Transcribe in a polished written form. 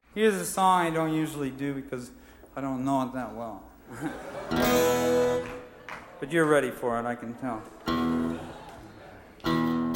Here's a song I don't usually do because I don't know it that well. But you're ready for it, I can tell.